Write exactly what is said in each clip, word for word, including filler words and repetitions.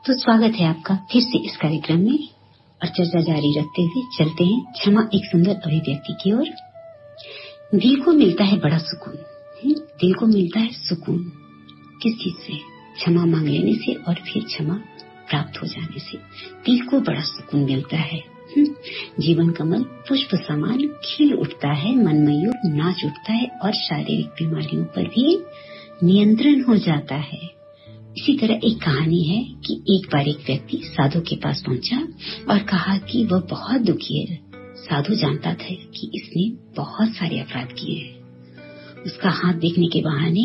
तो स्वागत है आपका फिर से इस कार्यक्रम में और चर्चा जारी रखते हुए चलते हैं क्षमा एक सुंदर अभिव्यक्ति की ओर। दिल को मिलता है बड़ा सुकून, दिल को मिलता है सुकून किस चीज से? क्षमा मांग लेने से और फिर क्षमा प्राप्त हो जाने से दिल को बड़ा सुकून मिलता है। जीवन कमल पुष्प समान खिल उठता है, मन मयूर नाच उठता है और शारीरिक बीमारियों पर भी नियंत्रण हो जाता है। इसी तरह एक कहानी है कि एक बार एक व्यक्ति साधु के पास पहुंचा और कहा कि वह बहुत दुखी है। साधु जानता था कि इसने बहुत सारे अपराध किए हैं। उसका हाथ देखने के बहाने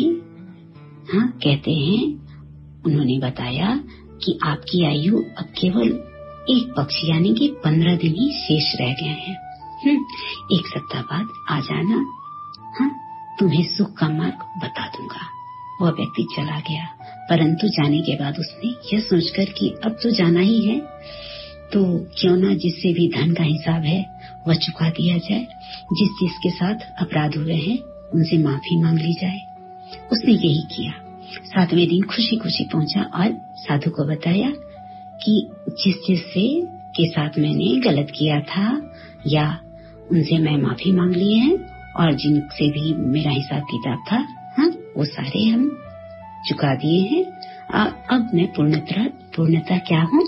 हाँ कहते हैं उन्होंने बताया कि आपकी आयु अब केवल एक पक्ष यानी कि पंद्रह दिन ही शेष रह गए हैं। एक सप्ताह बाद आ जाना, हाँ तुम्हें सुख का मार्ग बता दूंगा। वह व्यक्ति चला गया, परंतु जाने के बाद उसने यह सोचकर कि अब तो जाना ही है तो क्यों ना जिससे भी धन का हिसाब है वह चुका दिया जाए, जिस जिसके साथ अपराध हुए हैं उनसे माफी मांग ली जाए। उसने यही किया। सातवें दिन खुशी खुशी पहुंचा और साधु को बताया कि जिस जिससे के साथ मैंने गलत किया था या उनसे मैं माफी मांग ली है और जिनसे भी मेरा हिसाब किताब था हाँ वो सारे हम चुका दिए हैं। अब मैं पूर्णतः पूर्णतः क्या हूँ?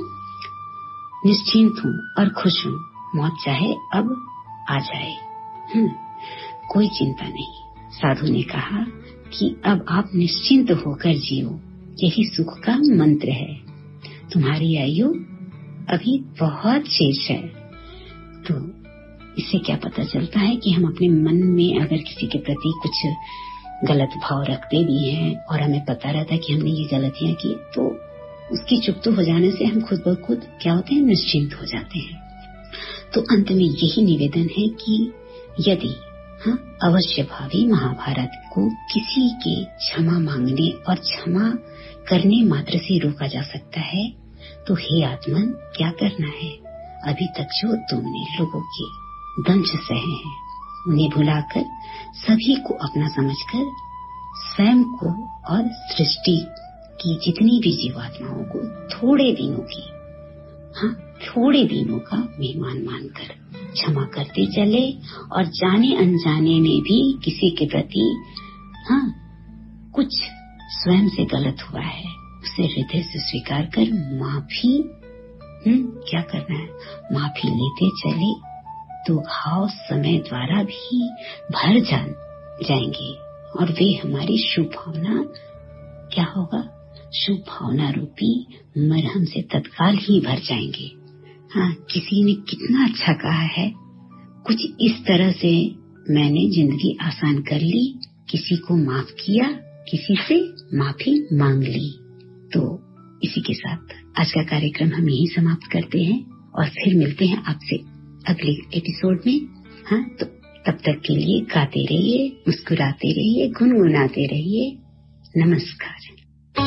निश्चिंत हूँ और खुश हूँ। मौत चाहे अब आ जाए, हम्म कोई चिंता नहीं। साधु ने कहा कि अब आप निश्चिंत होकर जियो, यही सुख का मंत्र है। तुम्हारी आयु अभी बहुत शेष है। तो इससे क्या पता चलता है कि हम अपने मन में अगर किसी के प्रति कुछ गलत भाव रखते भी हैं और हमें पता रहता है कि हमने ये गलतियां की, तो उसकी चुप्त हो जाने से हम खुद ब खुद क्या होते हैं? निश्चिंत हो जाते हैं। तो अंत में यही निवेदन है कि यदि हाँ अवश्य भावी महाभारत को किसी के क्षमा मांगने और क्षमा करने मात्र से रोका जा सकता है तो हे आत्मन क्या करना है? अभी तक जो तुमने लोगों के दंश सहे हैं उन्हें भुलाकर सभी को अपना समझकर स्वयं को और सृष्टि की जितनी भी जीवात्माओं को थोड़े दिनों की हाँ थोड़े दिनों का मेहमान मानकर क्षमा करते चले और जाने अनजाने में भी किसी के प्रति हाँ कुछ स्वयं से गलत हुआ है उसे हृदय से स्वीकार कर माफी हम्म क्या करना है? माफी लेते चले तो घाव समय द्वारा भी भर जा जाएंगे और वे हमारी शुभ भावना क्या होगा? शुभ भावना रूपी मरहम से तत्काल ही भर जाएंगे। हाँ किसी ने कितना अच्छा कहा है, कुछ इस तरह से मैंने जिंदगी आसान कर ली, किसी को माफ किया, किसी से माफी मांग ली। तो इसी के साथ आज का कार्यक्रम हम यही समाप्त करते हैं और फिर मिलते हैं आपसे अगले एपिसोड में। हाँ तो तब तक के लिए गाते रहिए, मुस्कुराते रहिए, गुनगुनाते रहिए। नमस्कार।